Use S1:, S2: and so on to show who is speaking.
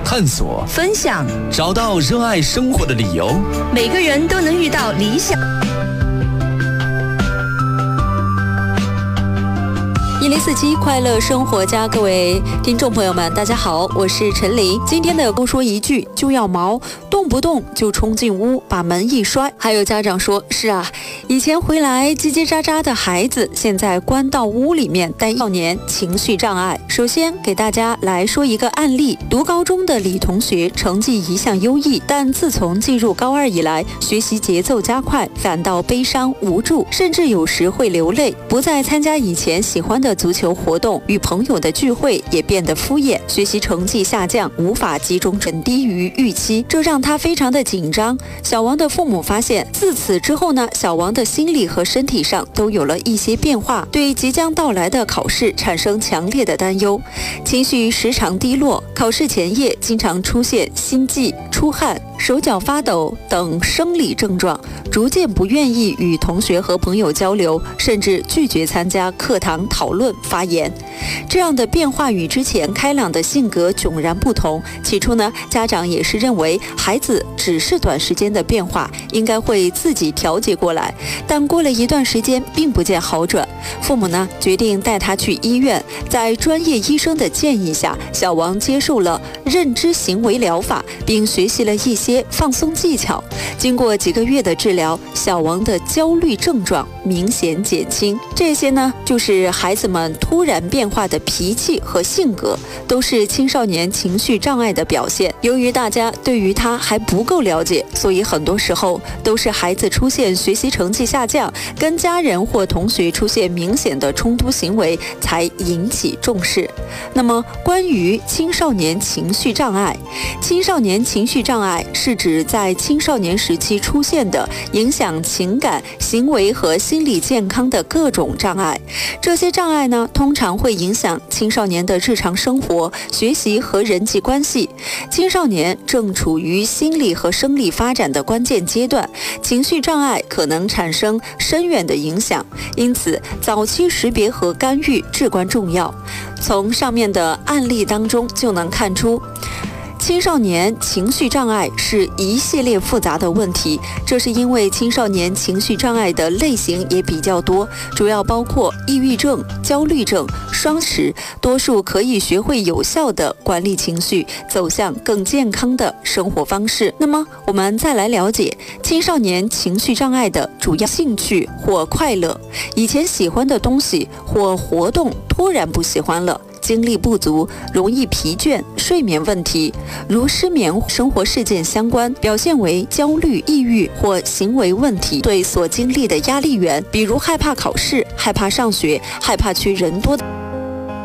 S1: 探索、
S2: 分享，
S1: 找到热爱生活的理由。
S2: 每个人都能遇到理想。
S3: 1047快乐生活家，各位听众朋友们，大家好，我是陈琳。今天的多说一句就要毛，动不动就冲进屋，把门一摔。还有家长说，是啊，以前回来叽叽喳喳的孩子，现在关到屋里面带少年情绪障碍。首先给大家来说一个案例，读高中的李同学成绩一向优异，但自从进入高2以来，学习节奏加快，感到悲伤无助，甚至有时会流泪，不再参加以前喜欢的足球活动，与朋友的聚会也变得敷衍，学习成绩下降，无法集中，很低于预期，这让他非常的紧张。小王的父母发现，自此之后呢，小王的心理和身体上都有了一些变化，对即将到来的考试产生强烈的担忧，情绪时常低落，考试前夜经常出现心悸、出汗、手脚发抖等生理症状，逐渐不愿意与同学和朋友交流，甚至拒绝参加课堂讨论发言。这样的变化与之前开朗的性格迥然不同。起初呢，家长也是认为孩子只是短时间的变化，应该会自己调节过来，但过了一段时间并不见好转。父母呢决定带他去医院，在专业医生的建议下，小王接受了认知行为疗法，并学习了一些放松技巧。经过几个月的治疗，小王的焦虑症状明显减轻。这些呢，就是孩子们突然变化的脾气和性格，都是青少年情绪障碍的表现。由于大家对于他还不够了解，所以很多时候都是孩子出现学习成绩下降，跟家人或同学出现明显的冲突行为，才引起重视。那么，关于青少年情绪障碍，青少年情绪障碍是指在青少年时期出现的影响情感、行为和心理健康的各种障碍。这些障碍呢，通常会影响青少年的日常生活、学习和人际关系。青少年正处于心理和生理发展的关键阶段，情绪障碍可能产生深远的影响，因此早期识别和干预至关重要。从上面的案例当中就能看出，青少年情绪障碍是一系列复杂的问题，这是因为青少年情绪障碍的类型也比较多，主要包括抑郁症、焦虑症、双持，多数可以学会有效的管理情绪，走向更健康的生活方式。那么我们再来了解青少年情绪障碍的主要兴趣或快乐，以前喜欢的东西或活动突然不喜欢了，精力不足，容易疲倦，睡眠问题，如失眠、生活事件相关，表现为焦虑、抑郁或行为问题，对所经历的压力源，比如害怕考试、害怕上学、害怕去人多的